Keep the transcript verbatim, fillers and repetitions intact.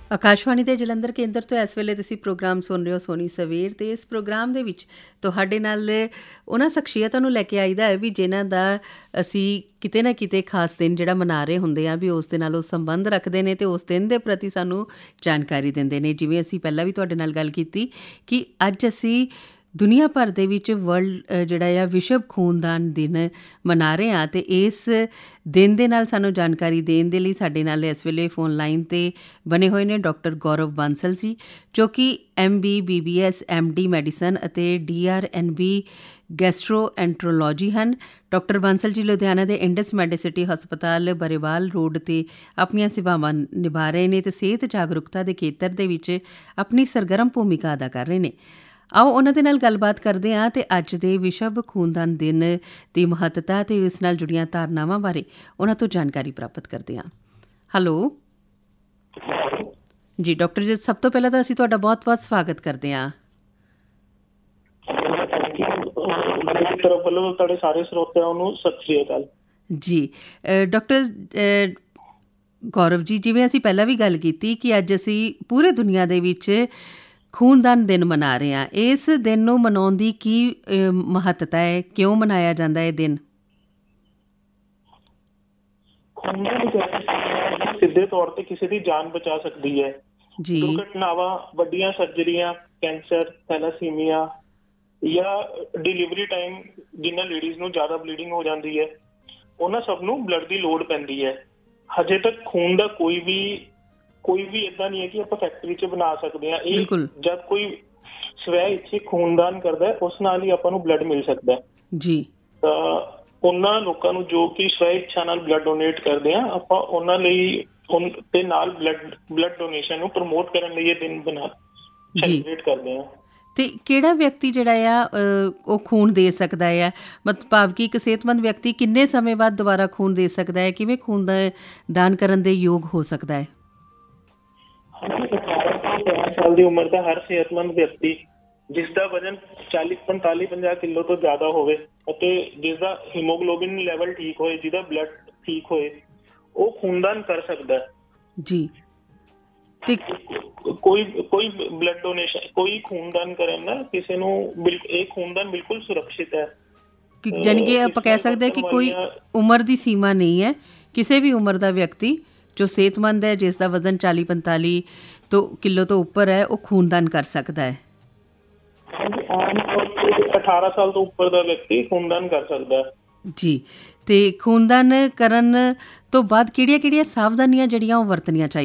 ਆਕਾਸ਼ਵਾਣੀ ਦੇ ਜਲੰਧਰ ਕੇਂਦਰ ਤੋਂ ਇਸ ਵੇਲੇ ਤੁਸੀਂ ਪ੍ਰੋਗਰਾਮ ਸੁਣ ਰਹੇ ਹੋ ਸੋਨੀ ਸਵੇਰ, ਅਤੇ ਇਸ ਪ੍ਰੋਗਰਾਮ ਦੇ ਵਿੱਚ ਤੁਹਾਡੇ ਨਾਲ ਉਹਨਾਂ ਸ਼ਖਸੀਅਤਾਂ ਨੂੰ ਲੈ ਕੇ ਆਈਦਾ ਹੈ ਵੀ ਜਿਨ੍ਹਾਂ ਦਾ ਅਸੀਂ ਕਿਤੇ ਨਾ ਕਿਤੇ ਖਾਸ ਦਿਨ ਜਿਹੜਾ ਮਨਾ ਰਹੇ ਹੁੰਦੇ ਆ ਵੀ ਉਸ ਦੇ ਨਾਲ ਉਹ ਸੰਬੰਧ ਰੱਖਦੇ ਨੇ ਅਤੇ ਉਸ ਦਿਨ ਦੇ ਪ੍ਰਤੀ ਸਾਨੂੰ ਜਾਣਕਾਰੀ ਦਿੰਦੇ ਨੇ। ਜਿਵੇਂ ਅਸੀਂ ਪਹਿਲਾਂ ਵੀ ਤੁਹਾਡੇ ਨਾਲ ਗੱਲ ਕੀਤੀ ਕਿ ਅੱਜ ਅਸੀਂ ਦੁਨੀਆ ਭਰ ਦੇ ਵਿੱਚ ਵਰਲਡ ਜਿਹੜਾ ਆ ਵਿਸ਼ਵ ਖੂਨਦਾਨ ਦਿਨ ਮਨਾ ਰਹੇ ਹਾਂ, ਅਤੇ ਇਸ ਦਿਨ ਦੇ ਨਾਲ ਸਾਨੂੰ ਜਾਣਕਾਰੀ ਦੇਣ ਦੇ ਲਈ ਸਾਡੇ ਨਾਲ ਇਸ ਵੇਲੇ ਫੋਨ ਲਾਈਨ 'ਤੇ ਬਣੇ ਹੋਏ ਨੇ ਡਾਕਟਰ ਗੌਰਵ ਬਾਂਸਲ ਜੀ, ਜੋ ਕਿ M B B B S M D medicine ਅਤੇ D R N B gastro ਐਂਟਰੋਲੋਜੀ ਹਨ। ਡਾਕਟਰ ਬਾਂਸਲ ਜੀ ਲੁਧਿਆਣਾ ਦੇ ਇੰਡਸ ਮੈਡੀਸਿਟੀ ਹਸਪਤਾਲ ਬਰੇਵਾਲ ਰੋਡ 'ਤੇ ਆਪਣੀਆਂ ਸੇਵਾਵਾਂ ਨਿਭਾ ਰਹੇ ਨੇ ਅਤੇ ਸਿਹਤ ਜਾਗਰੂਕਤਾ ਦੇ ਖੇਤਰ ਦੇ ਵਿੱਚ ਆਪਣੀ ਸਰਗਰਮ ਭੂਮਿਕਾ ਅਦਾ ਕਰ ਰਹੇ ਨੇ। ਆਓ ਉਹਨਾਂ ਦੇ ਨਾਲ ਗੱਲਬਾਤ ਕਰਦੇ ਹਾਂ ਅਤੇ ਅੱਜ ਦੇ ਵਿਸ਼ਵ ਖੂਨਦਾਨ ਦਿਨ ਦੀ ਮਹੱਤਤਾ ਅਤੇ ਇਸ ਨਾਲ ਜੁੜੀਆਂ ਧਾਰਨਾਵਾਂ ਬਾਰੇ ਉਹਨਾਂ ਤੋਂ ਜਾਣਕਾਰੀ ਪ੍ਰਾਪਤ ਕਰਦੇ ਹਾਂ। ਹੈਲੋ ਜੀ ਡਾਕਟਰ ਜੀ, ਸਭ ਤੋਂ ਪਹਿਲਾਂ ਤਾਂ ਅਸੀਂ ਤੁਹਾਡਾ ਬਹੁਤ ਬਹੁਤ ਸਵਾਗਤ ਕਰਦੇ ਹਾਂ। ਤਰਫ ਵੱਲੋਂ ਤੁਹਾਡੇ ਸਾਰੇ ਸਰੋਤਿਆਂ ਨੂੰ ਸਤਿ ਸ੍ਰੀ ਅਕਾਲ ਜੀ। ਡਾਕਟਰ ਗੌਰਵ ਜੀ, ਜਿਵੇਂ ਅਸੀਂ ਪਹਿਲਾਂ ਵੀ ਗੱਲ ਕੀਤੀ ਕਿ ਅੱਜ ਅਸੀਂ ਪੂਰੇ ਦੁਨੀਆ ਦੇ ਵਿੱਚ ਖੂਨਦਾਨ ਦਿਨ ਮਨਾ ਰਹੇ ਹਾਂ, ਇਸ ਦਿਨ ਨੂੰ ਮਨਾਉਣ ਦੀ ਕੀ ਮਹੱਤਤਾ ਹੈ, ਕਿਉਂ ਮਨਾਇਆ ਜਾਂਦਾ ਇਹ ਦਿਨ? ਸਿੱਧੇ ਤੌਰ ਤੇ ਕਿਸੇ ਦੀ ਜਾਨ ਬਚਾ ਸਕਦੀ ਹੈ। ਜੀ, ਦੁਰਘਟਨਾਵਾਂ, ਵੱਡੀਆਂ ਸਰਜਰੀਆਂ, ਕੈਂਸਰ, ਥੈਲਾਸੀਮੀਆ ਜਾਂ ਡਿਲੀਵਰੀ ਟਾਈਮ ਜਿਨ੍ਹਾਂ ਲੇਡੀਜ਼ ਨੂੰ ਜ਼ਿਆਦਾ ਬਲੀਡਿੰਗ ਹੋ ਜਾਂਦੀ ਹੈ, ਉਹਨਾਂ ਸਭ ਨੂੰ ਬਲੱਡ ਦੀ ਲੋੜ ਪੈਂਦੀ ਹੈ। ਹਜੇ ਤੱਕ ਖੂਨ ਦਾ ਕੋਈ ਵੀ ਕੋਈ ਵੀ ਏਦਾਂ ਨਹੀਂ ਹੈ ਕਿ ਆਪਾਂ ਫੈਕਟਰੀ 'ਚ ਬਣਾ ਸਕਦੇ ਹਾਂ। ਇਹ ਜਦ ਕੋਈ ਸਵੈ ਇੱਛੇ ਖੂਨਦਾਨ ਕਰਦਾ ਉਸ ਨਾਲ ਹੀ ਆਪਾਂ ਨੂੰ ਬਲੱਡ ਮਿਲ ਸਕਦਾ ਜੀ। ਤਾਂ ਉਹਨਾਂ ਲੋਕਾਂ ਨੂੰ ਜੋ ਕਿ ਸਵੈ ਇੱਛਾ ਨਾਲ ਬਲੱਡ ਡੋਨੇਟ ਕਰਦੇ ਆ, ਆਪਾਂ ਉਹਨਾਂ ਲਈ ਤੇ ਨਾਲ ਬਲੱਡ ਬਲੱਡ ਡੋਨੇਸ਼ਨ ਨੂੰ ਪ੍ਰਮੋਟ ਕਰਨ ਲਈ ਇਹ ਦਿਨ ਬਣਾ ਸੈਲੀਬ੍ਰੇਟ ਕਰਦੇ ਆ। ਤੇ ਕਿਹੜਾ ਵਿਅਕਤੀ ਜਿਹੜਾ ਆ ਉਹ ਖੂਨ ਦੇ ਸਕਦਾ ਆ? ਮਤਲਬ ਭਾਵ ਕਿ ਇੱਕ ਸਿਹਤਮੰਦ ਵਿਅਕਤੀ ਕਿੰਨੇ ਸਮੇਂ ਬਾਅਦ ਦੁਬਾਰਾ ਖੂਨ ਦੇ ਸਕਦਾ ਹੈ? ਕਿਵੇਂ ਖੂਨ ਦਾ ਦਾਨ ਕਰਨ ਦੇ ਯੋਗ ਹੋ ਸਕਦਾ ਹੈ? ਅਠਾਰਾਂ ਤੋਂ ਪੰਜਾਹ ਸਾਲ ਦੀ ਉਮਰ ਦਾ ਹਰ ਸਿਹਤਮੰਦ ਵਿਅਕਤੀ ਜਿਸ ਦਾ ਵਜ਼ਨ ਚਾਲੀ ਪੰਤਾਲੀ ਪੰਜਾਹ ਕਿਲੋ ਤੋਂ ਜ਼ਿਆਦਾ ਹੋਵੇ ਅਤੇ ਜਿਸ ਦਾ ਹੀਮੋਗਲੋਬਿਨ ਲੈਵਲ ਠੀਕ ਹੋਏ, ਜਿਹਦਾ ਬਲੱਡ ਠੀਕ ਹੋਏ, ਉਹ ਖੂਨਦਾਨ ਕਰ ਸਕਦਾ ਜੀ। ਤੇ ਕੋਈ ਕੋਈ ਬਲੱਡ ਡੋਨੇਸ਼ਨ, ਕੋਈ ਖੂਨਦਾਨ ਕਰਨ ਨਾ ਕਿਸੇ ਨੂੰ ਬਿਲਕੁਲ ਇਹ ਖੂਨਦਾਨ ਬਿਲਕੁਲ ਸੁਰੱਖਿਅਤ ਹੈ। ਯਾਨੀ ਕਿ ਆਪਾਂ ਕਹਿ ਸਕਦੇ ਹਾਂ ਕਿ ਕੋਈ ਉਮਰ ਦੀ ਸੀਮਾ ਨਹੀਂ ਹੈ, ਕਿਸੇ ਵੀ ਉਮਰ ਦਾ ਵਿਅਕਤੀ ਜੋ ਸਿਹਤਮੰਦ ਹੈ, ਜਿਸ ਦਾ ਵਜ਼ਨ ਚਾਲੀ ਪੰਤਾਲੀ ਤੋਂ ਕਿਲੋ ਤੋਂ ਉੱਪਰ ਹੈ, ਉਹ ਖੂਨਦਾਨ ਕਰ ਸਕਦਾ ਹੈ। ਆਮ ਤੌਰ ਤੇ ਅਠਾਰਾਂ ਸਾਲ ਤੋਂ ਉੱਪਰ ਦਾ ਵਿਅਕਤੀ ਖੂਨਦਾਨ ਕਰ ਸਕਦਾ ਜੀ। ਤੇ ਖੂਨਦਾਨ ਕਰਨ ਤੋਂ ਬਾਅਦ ਕਿਹੜੀਆਂ ਕਿਹੜੀਆਂ ਸਾਵਧਾਨੀਆਂ ਜਿਹੜੀਆਂ ਉਹ ਵਰਤਣੀਆਂ ਚਾਹੀਦੀਆਂ?